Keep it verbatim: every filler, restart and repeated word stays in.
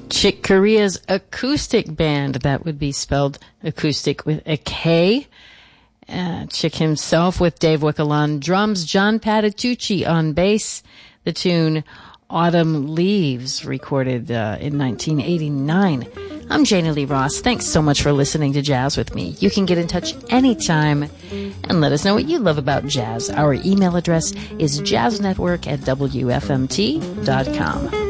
Chick Corea's acoustic band. That would be spelled acoustic with a K. Uh, Chick himself with Dave Wickel on drums, John Patitucci on bass. The tune Autumn Leaves, recorded uh, in nineteen eighty-nine. I'm Janie Lee Ross. Thanks so much for listening to Jazz with me. You can get in touch anytime and let us know what you love about jazz. Our email address is jazznetwork at W F M T dot com.